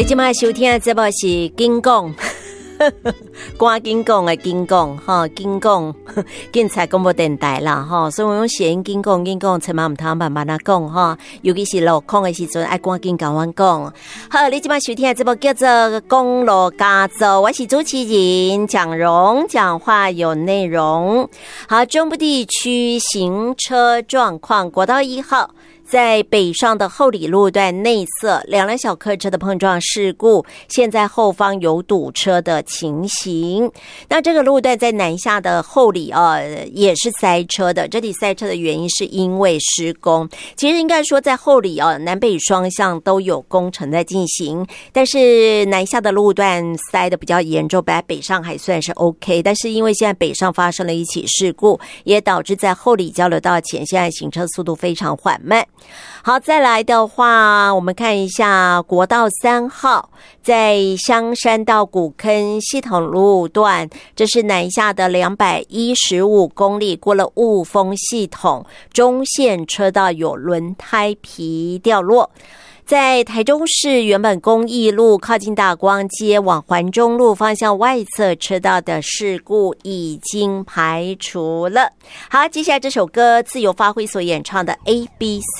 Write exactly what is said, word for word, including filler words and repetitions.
现在收听的节目是金讲赶紧讲的紧讲哈，紧讲警察广播电台啦哈，所以我用谐音紧讲紧讲，千万唔通慢慢啊讲哈，尤其是落空的时阵，爱赶紧甲阮讲。好，你今晚收听的节目叫做《公路加走》，我是主持人蒋蓉，讲话有内容。好，中部地区行车状况，国道一号。在北上的后里路段内侧，两辆小客车的碰撞事故，现在后方有堵车的情形。那这个路段在南下的后里啊，也是塞车的。这里塞车的原因是因为施工。其实应该说，在后里啊，南北双向都有工程在进行，但是南下的路段塞的比较严重，本来北上还算是 OK， 但是因为现在北上发生了一起事故，也导致在后里交流道前现在行车速度非常缓慢。好，再来的话，我们看一下国道三号，在香山到古坑系统路段，这是南下的两百一十五公里，过了雾峰系统，中线车道有轮胎皮掉落。在台中市原本公益路靠近大光街往环中路方向外侧车道的事故已经排除了。好，接下来这首歌自由发挥所演唱的 A B C。